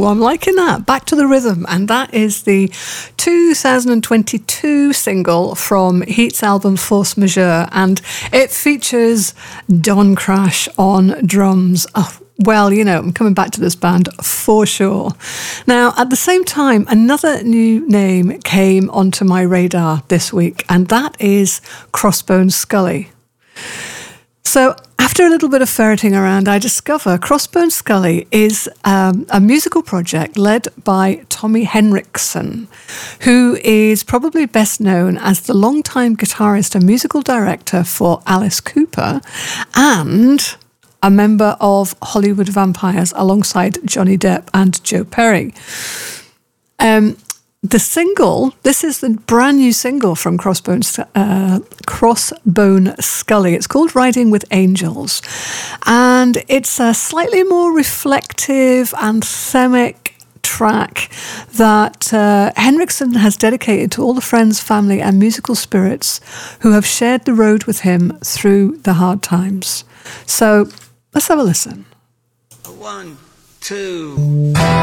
I'm liking that. Back to the Rhythm. And that is the 2022 single from Heat's album Force Majeure. And it features Don Crash on drums. Oh, well, you know, I'm coming back to this band for sure. Now, at the same time, another new name came onto my radar this week, and that is Crossbones Scully. So after a little bit of ferreting around, I discover Crossbones Scully is a musical project led by Tommy Henriksen, who is probably best known as the longtime guitarist and musical director for Alice Cooper and a member of Hollywood Vampires alongside Johnny Depp and Joe Perry. The single, this is the brand new single from Crossbone Scully. It's called Riding with Angels. And it's a slightly more reflective, anthemic track that Henriksen has dedicated to all the friends, family and musical spirits who have shared the road with him through the hard times. So let's have a listen. 1, 2